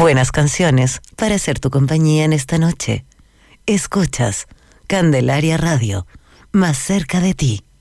Buenas canciones para hacer tu compañía en esta noche. Escuchas Candelaria Radio, más cerca de ti.